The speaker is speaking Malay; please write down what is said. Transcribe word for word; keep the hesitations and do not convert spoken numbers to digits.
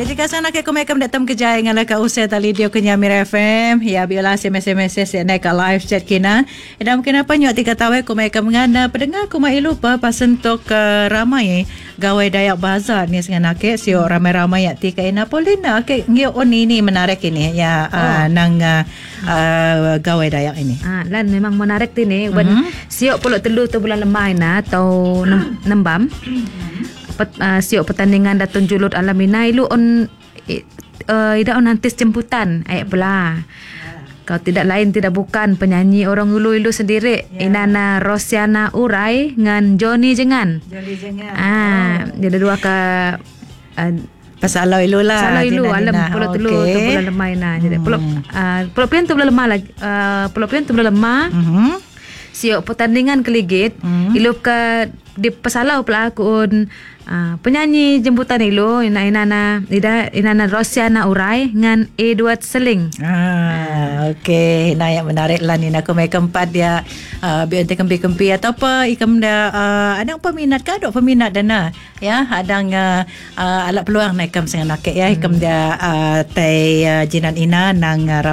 jika sana ke kumai kam datam kejaya ngala ka usai tali dio kenya Mira F M ya biola S M S M S ya naik ka live chat kina ida mungkin apa nyok tiga tawe kumai kam ngana pendengar kumai lupa pasentok uh, ramai gawai Dayak Bazar ni sengana ke sio ramai-ramai ya tika ina Polina ke ngio oni ni menarik ini ya uh, oh. nang uh, uh, gawai Dayak ini. Ah, lan memang menarik ini. Mm-hmm. Siok puluk telu tu bulan lemah ina atau nembam. Pet, uh, siok pertandingan Datun Julud Alamina ilu on uh, ida on nantis jemputan ayat pula. Kau tidak lain tidak bukan penyanyi orang ulu ilu sendiri yeah. Inana Rosiana Urai dengan Johnny Jengan. Johnny Jengan. Ah, oh. Jadi dua ke uh, Pasalau ilu lah. Pasalau ilu alam pulau telu tu bulan lemah ina. Jadi pulau uh, pulau pian tu bulan lemah lagi. Uh, pulau pian tu bulan lemah. Mm-hmm. Siok pertandingan keligit mm-hmm. ilu ke di Pasalau pula kun uh, penyanyi jemputan ilu ina inana ida inana Rosiana Urai dengan Edward Seling. Ah, okey. Nah yang menarik lah ni nak kumai keempat dia uh, biar kempi-kempi atau apa ikam dah uh, ada peminat ke ada peminat dana ya ada uh, uh, alat peluang nak ikam sangat nak ya ikam dia uh, tai uh, jinan ina nang uh,